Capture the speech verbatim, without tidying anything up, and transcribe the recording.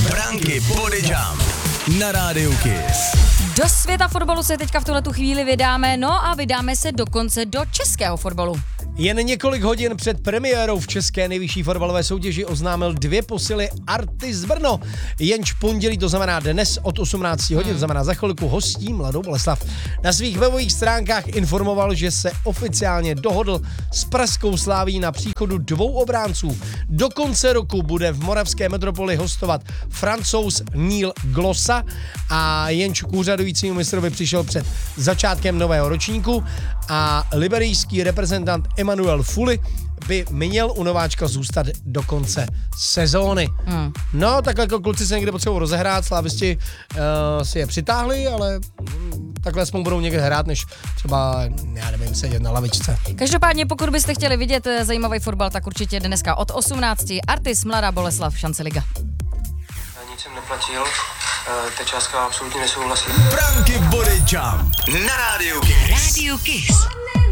Branky Body Jump na Rádiu Kiss. Do světa fotbalu se teďka v tuhletu chvíli vydáme, no a vydáme se dokonce do českého fotbalu. Jen několik hodin před premiérou v české nejvyšší fotbalové soutěži oznámil dvě posily Artis Brno. Jenž pondělí, to znamená dnes od osmnáct hodin, to znamená za chvilku, hostí Mladou Boleslav. Na svých webových stránkách informoval, že se oficiálně dohodl s pražskou Slavií na příchodu dvou obránců. Do konce roku bude v moravské metropoli hostovat Francouz Neil Glosa a jenž k úřadujícímu mistrovi přišel před začátkem nového ročníku a liberijský reprezentant Emanuel Fully by měl u nováčka zůstat do konce sezóny. Hmm. No, tak jako kluci se někde potřebují rozehrát, slávisti uh, si je přitáhli, ale mm, takhle aspoň budou někde hrát, než třeba, já nevím, sedět na lavičce. Každopádně, pokud byste chtěli vidět zajímavý fotbal, tak určitě dneska od osmnácti Artis Mladá Boleslav, šance liga. Já nic jsem neplatil, uh, ta částka absolutně nesouhlasí. Branky Body Jump na Rádiu Kiss. Rádio Kiss.